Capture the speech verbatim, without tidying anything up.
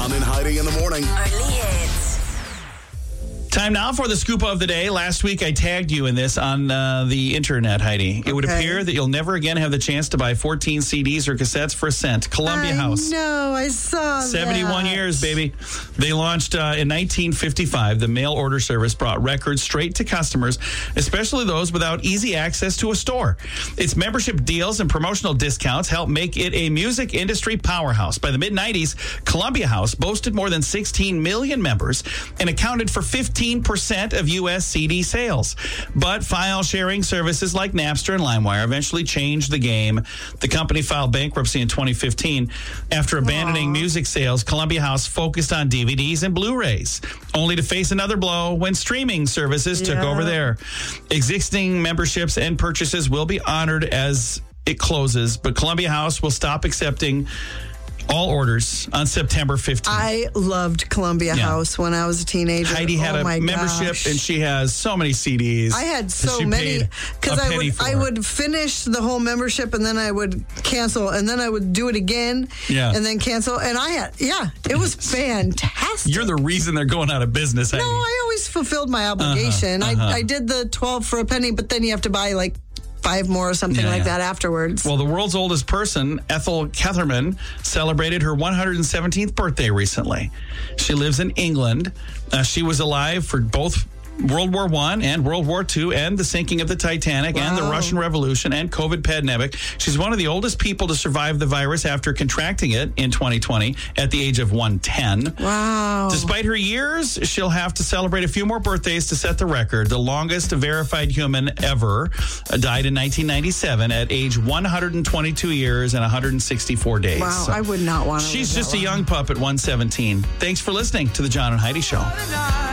John and Heidi in the morning. Early hits. Time now for the scoop of the day. Last week, I tagged you in this on uh, the internet, Heidi. It would Okay. appear that you'll never again have the chance to buy fourteen C Ds or cassettes for a cent. Columbia I House. know, I saw seventy-one that. years, baby. They launched uh, in nineteen fifty-five. The mail order service brought records straight to customers, especially those without easy access to a store. Its membership deals and promotional discounts help make it a music industry powerhouse. By the mid-nineties, Columbia House boasted more than sixteen million members and accounted for fifteen percent of U S C D sales. But file sharing services like Napster and LimeWire eventually changed the game. The company filed bankruptcy in twenty fifteen. After abandoning Aww. music sales, Columbia House focused on D V Ds and Blu-rays, only to face another blow when streaming services took Yeah. over there. Existing memberships and purchases will be honored as it closes, but Columbia House will stop accepting all orders on September fifteenth. I loved Columbia Yeah. House when I was a teenager. Heidi had oh a my membership, gosh. and she has so many C Ds. I had that so she many paid because a I penny would for. I would finish the whole membership and then I would cancel and then I would do it again Yeah. and then cancel and I had yeah it was fantastic. You're the reason they're going out of business, Heidi. no, I always fulfilled my obligation. Uh-huh, uh-huh. I I did the twelve for a penny, but then you have to buy like five more or something Yeah, like yeah. that afterwards. Well, the world's oldest person, Ethel Ketherman, celebrated her one hundred seventeenth birthday recently. She lives in England. Uh, she was alive for both World War One and World War Two and the sinking of the Titanic and the Wow. Russian Revolution and COVID pandemic. She's one of the oldest people to survive the virus after contracting it in twenty twenty at the age of one hundred ten. Wow. Despite her years, she'll have to celebrate a few more birthdays to set the record. The longest verified human ever uh, died in nineteen ninety-seven at age one hundred twenty-two years and one hundred sixty-four days. Wow, So I would not want to. she's live just that a long. young pup at one seventeen. Thanks for listening to the John and Heidi Show.